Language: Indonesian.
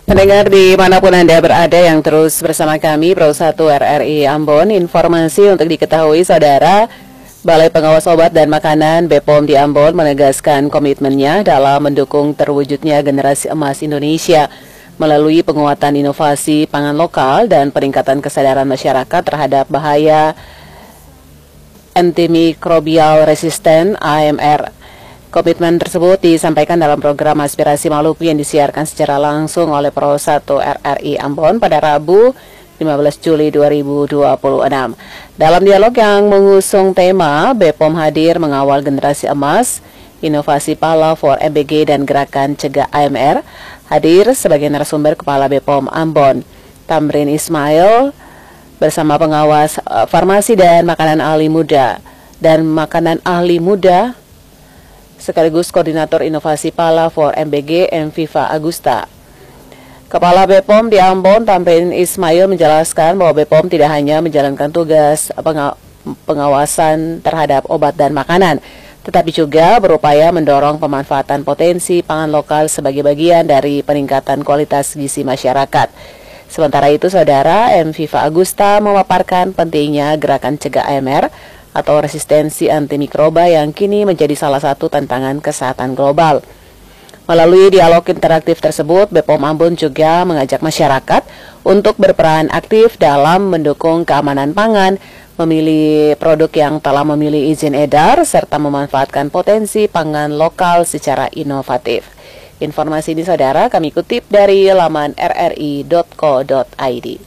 Pendengar dimanapun Anda berada yang terus bersama kami, Pro 1 RRI Ambon, informasi untuk diketahui saudara, Balai Pengawas Obat dan Makanan BPOM di Ambon menegaskan komitmennya dalam mendukung terwujudnya generasi emas Indonesia melalui penguatan inovasi pangan lokal dan peningkatan kesadaran masyarakat terhadap bahaya antimikrobial resisten (AMR). Komitmen tersebut disampaikan dalam program Aspirasi Maluku yang disiarkan secara langsung oleh Pro 1 RRI Ambon pada Rabu 15 Juli 2026. Dalam dialog yang mengusung tema BPOM hadir mengawal generasi emas, inovasi pala for MBG dan gerakan cegah AMR, hadir sebagai narasumber Kepala BPOM Ambon, Tamrin Ismail, bersama pengawas farmasi dan makanan ahli muda sekaligus Koordinator Inovasi Pala for MBG Mviva Agusta. Kepala BPOM di Ambon, Tamrin Ismail, menjelaskan bahwa BPOM tidak hanya menjalankan tugas pengawasan terhadap obat dan makanan, tetapi juga berupaya mendorong pemanfaatan potensi pangan lokal sebagai bagian dari peningkatan kualitas gizi masyarakat. Sementara itu, saudara, Mviva Agusta memaparkan pentingnya gerakan cegah AMR atau resistensi antimikroba yang kini menjadi salah satu tantangan kesehatan global. Melalui dialog interaktif tersebut, BPOM Ambon juga mengajak masyarakat untuk berperan aktif dalam mendukung keamanan pangan, memilih produk yang telah memilih izin edar, serta memanfaatkan potensi pangan lokal secara inovatif. Informasi ini, saudara, kami kutip dari laman rri.co.id.